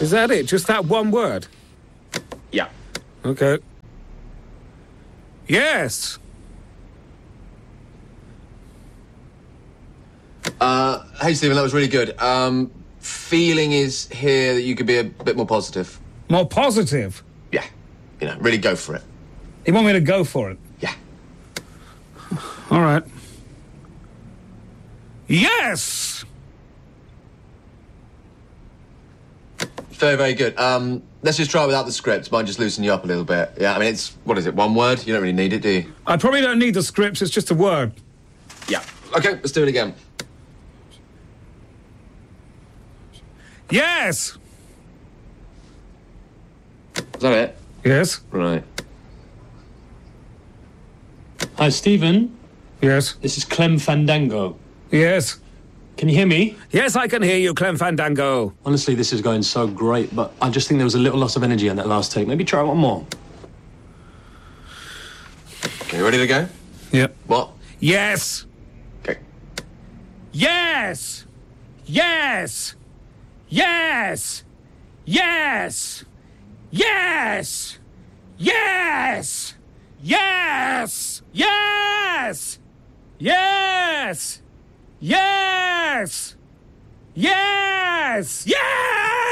Is that it? Just that one word? Yeah. Okay. Yes. Hey, Stephen, that was really good. Feeling is here that you could be a bit more positive. More positive? Yeah. You know, really go for it. You want me to go for it? Yeah. All right. Yes! Very, very good. Let's just try it without the script. Might just loosen you up a little bit. Yeah, I mean, it's, what is it, one word? You don't really need it, do you? I probably don't need the scripts, it's just a word. Yeah. Okay, let's do it again. Yes! Is that it? Yes? Right. Hi, Stephen. Yes? This is Clem Fandango. Yes? Can you hear me? Yes, I can hear you, Clem Fandango. Honestly, this is going so great, but I just think there was a little loss of energy on that last take. Maybe try one more. Okay, you ready to go? Yep. What? Yes! Okay. Yes! Yes! Yes! Yes! Yes! Yes! Yes! Yes! Yes! Yes! Yes! Yes!